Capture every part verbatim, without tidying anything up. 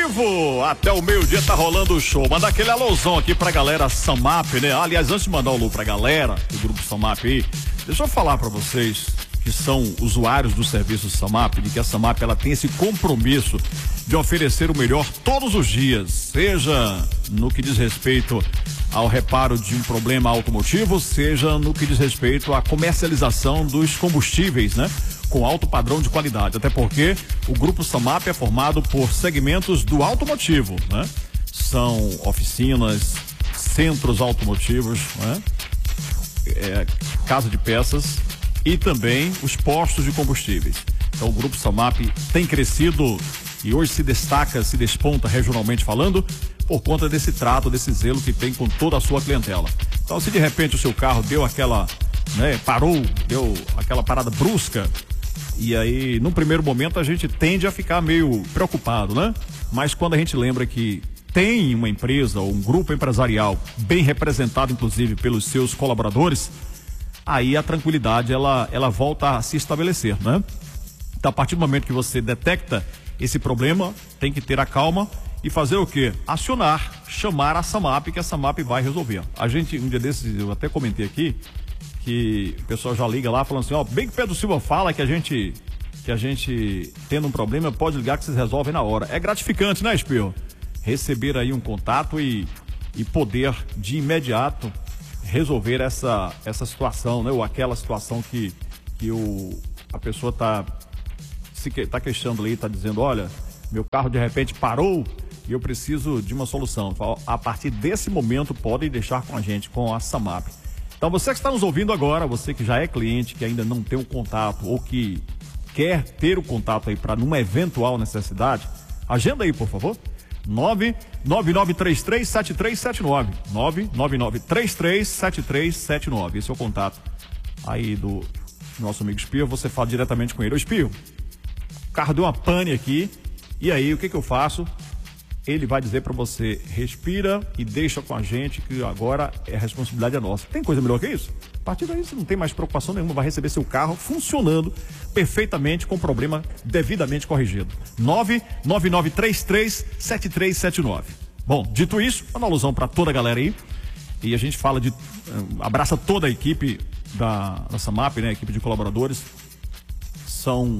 vivo, até o meio-dia tá rolando o show. Manda aquele alôzão aqui pra galera Samap, né? Aliás, antes de mandar o alô pra galera do grupo Samap aí, deixa eu falar pra vocês que são usuários do serviço Samap, de que a Samap ela tem esse compromisso de oferecer o melhor todos os dias, seja no que diz respeito ao reparo de um problema automotivo, seja no que diz respeito à comercialização dos combustíveis, né? Com alto padrão de qualidade, até porque o grupo Samap é formado por segmentos do automotivo, né? São oficinas, centros automotivos, né? É, casa de peças e também os postos de combustíveis. Então o grupo Samap tem crescido e hoje se destaca, se desponta regionalmente falando, por conta desse trato, desse zelo que tem com toda a sua clientela. Então se de repente o seu carro deu aquela, né, parou, deu aquela parada brusca, e aí, num primeiro momento, a gente tende a ficar meio preocupado, né? Mas quando a gente lembra que tem uma empresa ou um grupo empresarial bem representado, inclusive, pelos seus colaboradores, aí a tranquilidade, ela, ela volta a se estabelecer, né? Então, a partir do momento que você detecta esse problema, tem que ter a calma e fazer o quê? Acionar, chamar a Samap, que a Samap vai resolver. A gente, um dia desses, eu até comentei aqui, que o pessoal já liga lá falando assim, ó, bem que Pedro Silva fala que a gente, que a gente tendo um problema pode ligar que vocês resolvem na hora. É gratificante, né, Espio? Receber aí um contato e, e poder de imediato resolver essa, essa situação, né? Ou aquela situação que, que o, a pessoa tá se tá questionando ali, tá dizendo, olha, meu carro de repente parou e eu preciso de uma solução. A partir desse momento podem deixar com a gente, com a Samap. Então você que está nos ouvindo agora, você que já é cliente, que ainda não tem um contato ou que quer ter o contato aí para numa eventual necessidade, agenda aí, por favor. nove nove nove três três sete três sete nove. nove nove nove três três sete três sete nove. Esse é o contato aí do nosso amigo Espio. Você fala diretamente com ele. Ô Espio, o carro deu uma pane aqui. E aí, o que que eu faço? Ele vai dizer para você, respira e deixa com a gente que agora é a responsabilidade é nossa. Tem coisa melhor que isso? A partir daí você não tem mais preocupação nenhuma, vai receber seu carro funcionando perfeitamente com o problema devidamente corrigido. nove nove nove três três sete três sete nove. Bom, dito isso, uma alusão para toda a galera aí. E a gente fala de... abraça toda a equipe da, da Samap, né? A equipe de colaboradores. São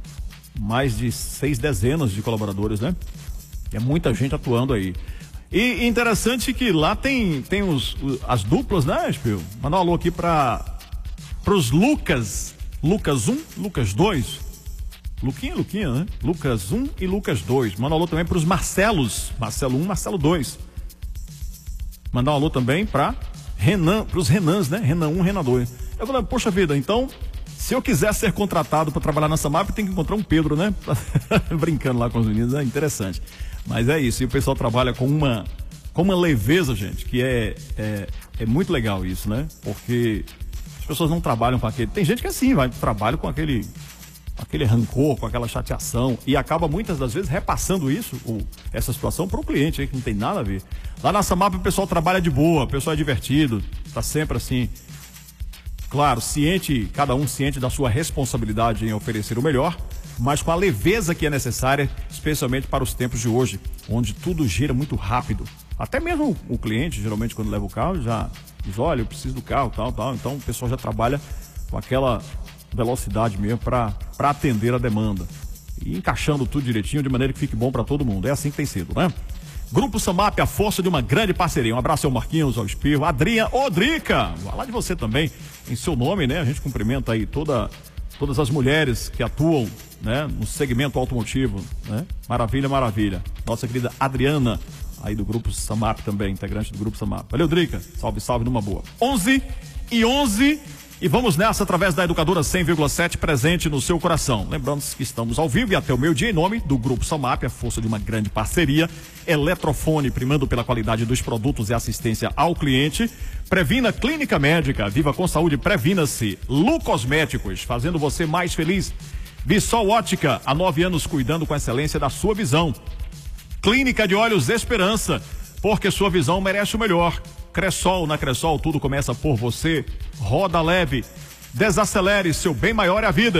mais de seis dezenas de colaboradores, né? É muita gente atuando aí. E interessante que lá tem, tem os, os, as duplas, né, Espio? Mandar um alô aqui para os Lucas. Lucas um, Lucas dois. Luquinha, Luquinha, né? Lucas um e Lucas dois. Manda um alô também para os Marcelos. Marcelo um, Marcelo dois. Mandar um alô também para Renan, para os Renans, né? Renan um, Renan dois. Eu falei, poxa vida, então... se eu quiser ser contratado para trabalhar na Samap, tem que encontrar um Pedro, né? Brincando lá com os meninos, é interessante. Mas é isso, e o pessoal trabalha com uma, com uma leveza, gente, que é, é, é muito legal isso, né? Porque as pessoas não trabalham com aquele... tem gente que é assim, vai, trabalha com aquele, aquele rancor, com aquela chateação, e acaba muitas das vezes repassando isso, ou essa situação, para o cliente, aí, que não tem nada a ver. Lá na Samap o pessoal trabalha de boa, o pessoal é divertido, tá sempre assim... claro, ciente, cada um ciente da sua responsabilidade em oferecer o melhor, mas com a leveza que é necessária, especialmente para os tempos de hoje, onde tudo gira muito rápido. Até mesmo o cliente, geralmente, quando leva o carro, já diz, olha, eu preciso do carro, tal, tal. Então, o pessoal já trabalha com aquela velocidade mesmo para para atender a demanda. E encaixando tudo direitinho, de maneira que fique bom para todo mundo. É assim que tem sido, né? Grupo Samap, a força de uma grande parceria. Um abraço ao Marquinhos, ao Espirro, Adriana, Odrica, falar de você também, em seu nome, né? A gente cumprimenta aí toda, todas as mulheres que atuam, né? No segmento automotivo, né? Maravilha, maravilha. Nossa querida Adriana, aí do Grupo Samap também, integrante do Grupo Samap. Valeu, Drica. Salve, salve, numa boa. onze e onze. E vamos nessa através da Educadora cem vírgula sete, presente no seu coração. Lembrando que estamos ao vivo e até o meio-dia em nome do Grupo Samap, a força de uma grande parceria. Eletrofone, primando pela qualidade dos produtos e assistência ao cliente. Previna Clínica Médica, viva com saúde, previna-se. Lu Cosméticos, fazendo você mais feliz. Bissol Ótica, há nove anos cuidando com excelência da sua visão. Clínica de Olhos Esperança, porque sua visão merece o melhor. Cressol, na Cressol tudo começa por você. Roda leve, desacelere, seu bem maior é a vida.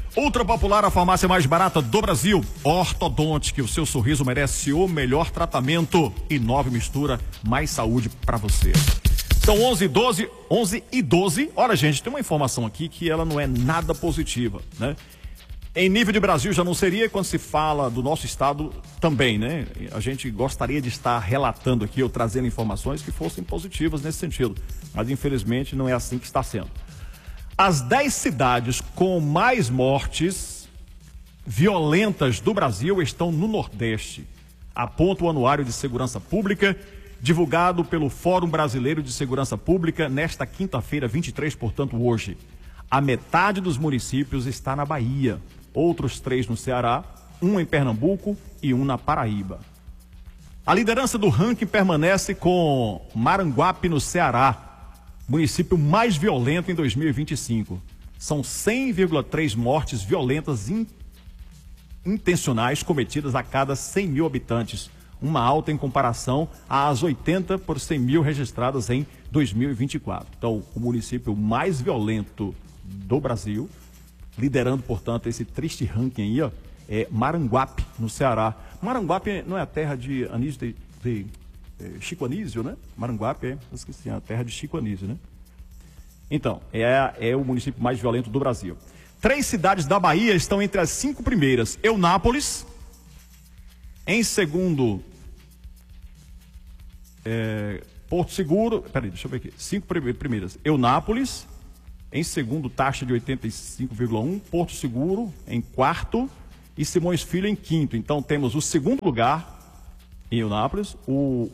Ultra Popular, a farmácia mais barata do Brasil. Ortodontic, que o seu sorriso merece o melhor tratamento. E nove mistura, mais saúde para você. São onze e doze, onze e doze. Olha, gente, tem uma informação aqui que ela não é nada positiva, né? Em nível de Brasil já não seria, quando se fala do nosso estado também, né? A gente gostaria de estar relatando aqui ou trazendo informações que fossem positivas nesse sentido. Mas infelizmente não é assim que está sendo. As dez cidades com mais mortes violentas do Brasil estão no Nordeste, aponta o Anuário de Segurança Pública, divulgado pelo Fórum Brasileiro de Segurança Pública nesta quinta-feira, vinte e três, portanto hoje. A metade dos municípios está na Bahia, outros três no Ceará, um em Pernambuco e um na Paraíba. A liderança do ranking permanece com Maranguape, no Ceará, município mais violento em dois mil e vinte e cinco. São cem vírgula três mortes violentas in, intencionais cometidas a cada cem mil habitantes, uma alta em comparação às oitenta por cem mil registradas em dois mil e vinte e quatro. Então, o município mais violento do Brasil, liderando, portanto, esse triste ranking aí, ó, é Maranguape, no Ceará. Maranguape não é a terra de Anísio de... de Chico Anísio, né? Maranguape é, eu esqueci, a terra de Chico Anísio, né? Então, é, é o município mais violento do Brasil. Três cidades da Bahia estão entre as cinco primeiras. Eunápolis, em segundo, é, Porto Seguro, peraí, deixa eu ver aqui, cinco primeiras. Eunápolis, em segundo, taxa de oitenta e cinco vírgula um, Porto Seguro em quarto e Simões Filho em quinto. Então, temos o segundo lugar em Eunápolis, o,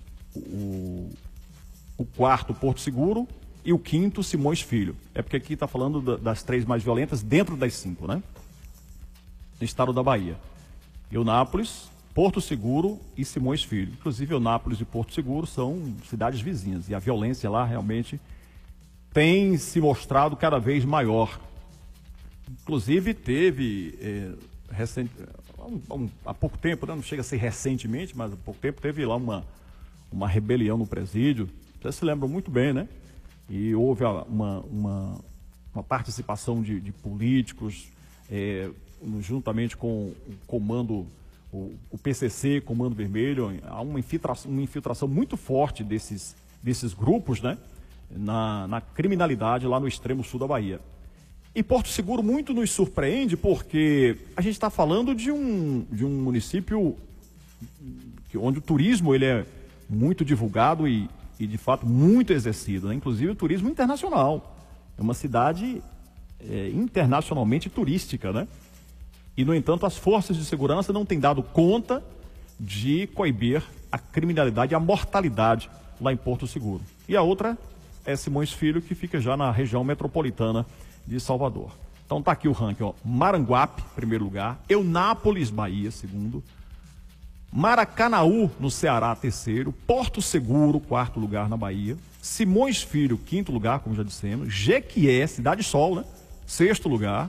o, o quarto Porto Seguro e o quinto Simões Filho. É porque aqui está falando da, das três mais violentas dentro das cinco, né? No estado da Bahia. Eunápolis, Porto Seguro e Simões Filho. Inclusive, Eunápolis e Porto Seguro são cidades vizinhas e a violência lá realmente tem se mostrado cada vez maior. Inclusive, teve é, recente... Um, um, há pouco tempo, né? Não chega a ser recentemente, mas há pouco tempo teve lá uma, uma rebelião no presídio, vocês se lembram muito bem, né? E houve uma, uma, uma participação de, de políticos, é, juntamente com o comando, o, o P C C, Comando Vermelho, há uma infiltração, uma infiltração muito forte desses, desses grupos, né? Na, na criminalidade lá no extremo sul da Bahia. E Porto Seguro muito nos surpreende porque a gente está falando de um, de um município que, onde o turismo ele é muito divulgado e, e de fato muito exercido, né? Inclusive o turismo internacional. É uma cidade é, internacionalmente turística, né? E, no entanto, as forças de segurança não têm dado conta de coibir a criminalidade e a mortalidade lá em Porto Seguro. E a outra é Simões Filho, que fica já na região metropolitana de Salvador. Então tá aqui o ranking, ó. Maranguape, primeiro lugar. Eunápolis, Bahia, segundo. Maracanaú, no Ceará, terceiro. Porto Seguro, quarto lugar na Bahia. Simões Filho, quinto lugar, como já dissemos. Jequié, Cidade Sol, né? Sexto lugar.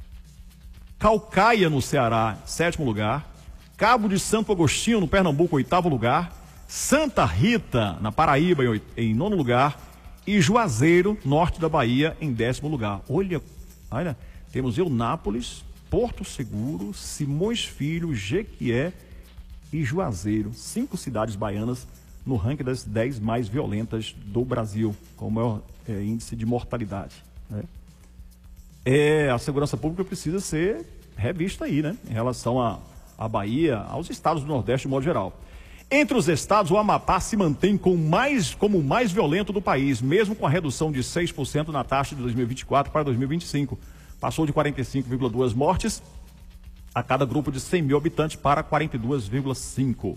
Caucaia, no Ceará, sétimo lugar. Cabo de Santo Agostinho, no Pernambuco, oitavo lugar. Santa Rita, na Paraíba, em, em nono lugar. E Juazeiro, norte da Bahia, em décimo lugar. Olha, olha, temos Eunápolis, Porto Seguro, Simões Filho, Jequié e Juazeiro. Cinco cidades baianas no ranking das dez mais violentas do Brasil, com o maior é, índice de mortalidade, né? É, a segurança pública precisa ser revista aí, né? Em relação à a, a Bahia, aos estados do Nordeste de modo geral. Entre os estados, o Amapá se mantém com mais, como o mais violento do país, mesmo com a redução de seis por cento na taxa de dois mil e vinte e quatro para dois mil e vinte e cinco. Passou de quarenta e cinco vírgula duas mortes a cada grupo de cem mil habitantes para quarenta e dois vírgula cinco.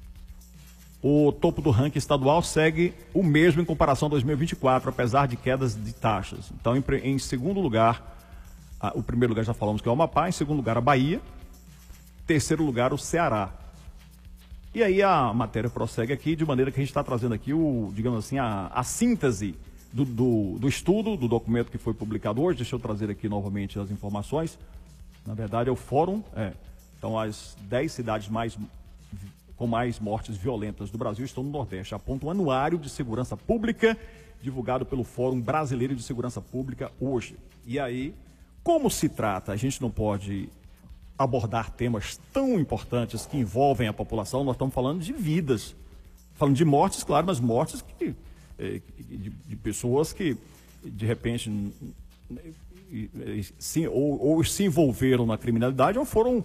O topo do ranking estadual segue o mesmo em comparação a dois mil e vinte e quatro, apesar de quedas de taxas. Então, em, em segundo lugar, a, o primeiro lugar já falamos que é o Amapá, em segundo lugar a Bahia, terceiro lugar o Ceará. E aí a matéria prossegue aqui, de maneira que a gente está trazendo aqui, o, digamos assim, a, a síntese do, do, do estudo, do documento que foi publicado hoje. Deixa eu trazer aqui novamente as informações. Na verdade é o fórum, é. Então as dez cidades mais, com mais mortes violentas do Brasil estão no Nordeste. Aponta o Anuário de Segurança Pública, divulgado pelo Fórum Brasileiro de Segurança Pública hoje. E aí como se trata, a gente não pode abordar temas tão importantes que envolvem a população. Nós estamos falando de vidas, falando de mortes, claro, mas mortes que, de, de pessoas que, de repente, se, ou, ou se envolveram na criminalidade ou foram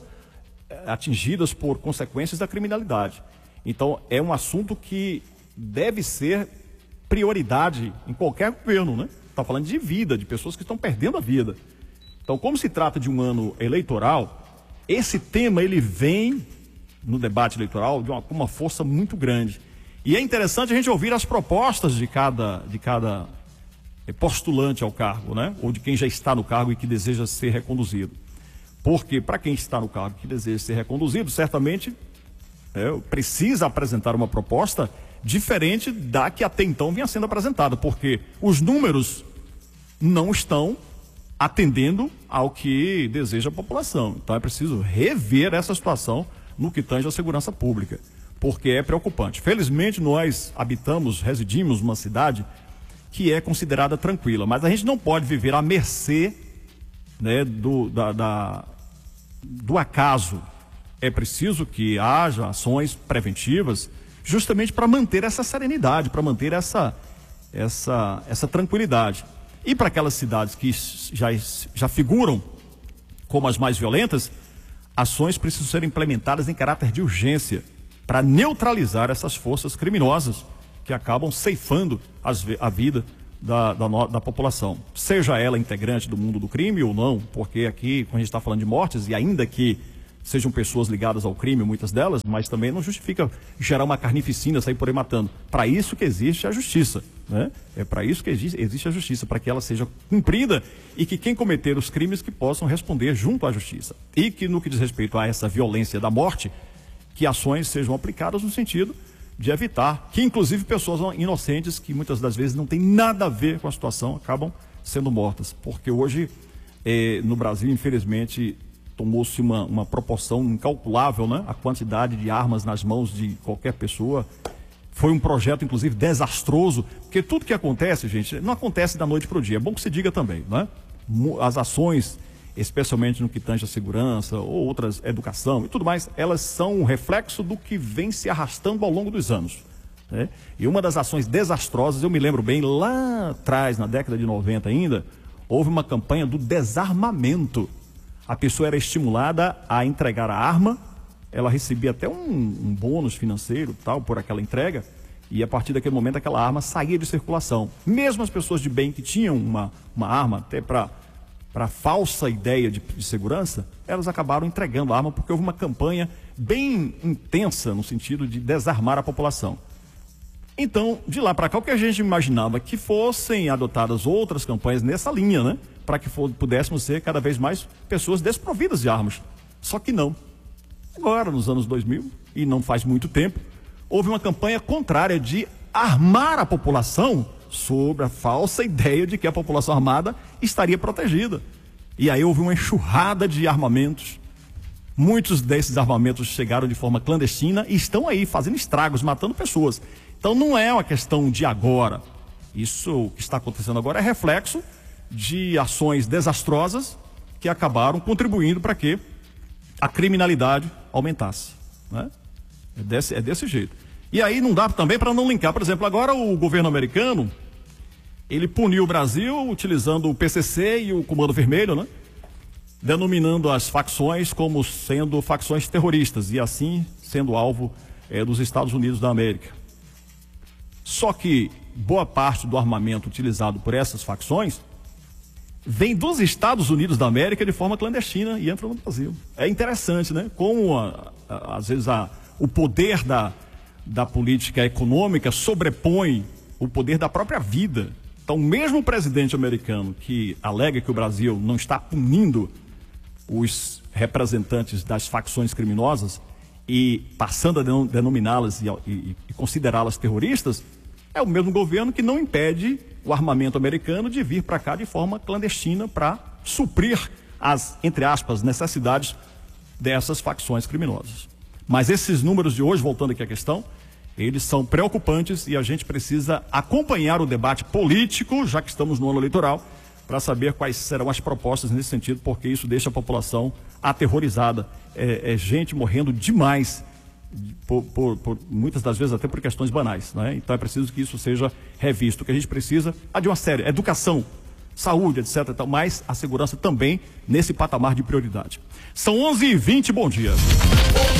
atingidas por consequências da criminalidade. Então, é um assunto que deve ser prioridade em qualquer governo, né? Está falando de vida, de pessoas que estão perdendo a vida. Então, como se trata de um ano eleitoral, esse tema ele vem no debate eleitoral de uma, com uma força muito grande. E é interessante a gente ouvir as propostas de cada, de cada postulante ao cargo, né? Ou de quem já está no cargo e que deseja ser reconduzido. Porque para quem está no cargo e que deseja ser reconduzido, certamente é, precisa apresentar uma proposta diferente da que até então vinha sendo apresentada, porque os números não estão atendendo ao que deseja a população. Então é preciso rever essa situação no que tange à segurança pública, porque é preocupante. Felizmente nós habitamos, residimos numa cidade que é considerada tranquila, mas a gente não pode viver à mercê, né, do, da, da, do acaso. É preciso que haja ações preventivas justamente para manter essa serenidade, para manter essa, essa, essa tranquilidade. E para aquelas cidades que já, já figuram como as mais violentas, ações precisam ser implementadas em caráter de urgência para neutralizar essas forças criminosas que acabam ceifando as, a vida da, da, da população. Seja ela integrante do mundo do crime ou não, porque aqui, quando a gente está falando de mortes, e ainda que sejam pessoas ligadas ao crime, muitas delas, mas também não justifica gerar uma carnificina, sair por aí matando. Para isso que existe a justiça, né? É para isso que existe, existe a justiça, para que ela seja cumprida e que quem cometer os crimes que possam responder junto à justiça. E que no que diz respeito a essa violência da morte, que ações sejam aplicadas no sentido de evitar que inclusive pessoas inocentes, que muitas das vezes não têm nada a ver com a situação, acabam sendo mortas. Porque hoje, eh, no Brasil, infelizmente, tomou-se uma, uma proporção incalculável, né? A quantidade de armas nas mãos de qualquer pessoa. Foi um projeto, inclusive, desastroso, porque tudo que acontece, gente, não acontece da noite para o dia. É bom que se diga também, né? As ações, especialmente no que tange a segurança, ou outras, educação e tudo mais, elas são um reflexo do que vem se arrastando ao longo dos anos, né? E uma das ações desastrosas, eu me lembro bem, lá atrás, na década de noventa ainda, houve uma campanha do desarmamento. A pessoa era estimulada a entregar a arma, ela recebia até um, um bônus financeiro tal por aquela entrega, e a partir daquele momento aquela arma saía de circulação. Mesmo as pessoas de bem que tinham uma, uma arma até para para falsa ideia de, de segurança, elas acabaram entregando a arma porque houve uma campanha bem intensa no sentido de desarmar a população. Então, de lá para cá, o que a gente imaginava que fossem adotadas outras campanhas nessa linha, né? Para que for, pudéssemos ser cada vez mais pessoas desprovidas de armas. Só que não. Agora, nos anos dois mil, e não faz muito tempo, houve uma campanha contrária de armar a população sobre a falsa ideia de que a população armada estaria protegida. E aí houve uma enxurrada de armamentos. Muitos desses armamentos chegaram de forma clandestina e estão aí fazendo estragos, matando pessoas. Então não é uma questão de agora. Isso que está acontecendo agora é reflexo de ações desastrosas que acabaram contribuindo para que a criminalidade aumentasse, né? É desse, é desse jeito. E aí não dá também para não linkar. Por exemplo, agora o governo americano, ele puniu o Brasil utilizando o P C C e o Comando Vermelho, né? Denominando as facções como sendo facções terroristas e assim sendo alvo é, dos Estados Unidos da América. Só que boa parte do armamento utilizado por essas facções vem dos Estados Unidos da América de forma clandestina e entra no Brasil. É interessante, né? Como a, a, às vezes a, o poder da, da política econômica sobrepõe o poder da própria vida. Então, mesmo o presidente americano que alega que o Brasil não está punindo os representantes das facções criminosas e passando a denominá-las e, e, e considerá-las terroristas, é o mesmo governo que não impede o armamento americano de vir para cá de forma clandestina para suprir as, entre aspas, necessidades dessas facções criminosas. Mas esses números de hoje, voltando aqui à questão, eles são preocupantes e a gente precisa acompanhar o debate político, já que estamos no ano eleitoral, para saber quais serão as propostas nesse sentido, porque isso deixa a população aterrorizada. É, é gente morrendo demais, por, por, por, muitas das vezes até por questões banais, né? Então é preciso que isso seja revisto. O que a gente precisa é de uma série, educação, saúde, etcétera, mas a segurança também nesse patamar de prioridade. São onze e vinte, bom dia.